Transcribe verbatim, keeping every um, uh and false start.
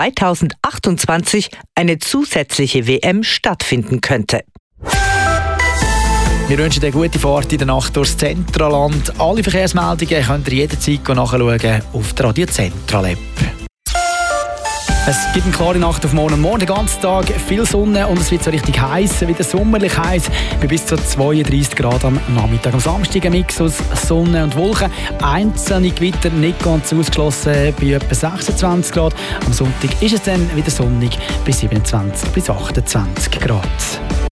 zweitausendachtundzwanzig eine zusätzliche W M stattfinden könnte. Wir wünschen eine gute Fahrt in der Nacht durchs Zentraland. Alle Verkehrsmeldungen könnt ihr jederzeit nachschauen auf der Radio Zentral App. Es gibt eine klare Nacht auf morgen. Morgen den ganzen Tag viel Sonne und es wird so richtig heiß, wieder sommerlich heiß, bei bis zu zweiunddreißig Grad am Nachmittag. Am Samstag ein Mix aus Sonne und Wolken. Einzelne Gewitter nicht ganz ausgeschlossen bei etwa sechsundzwanzig Grad. Am Sonntag ist es dann wieder sonnig bei siebenundzwanzig bis achtundzwanzig Grad.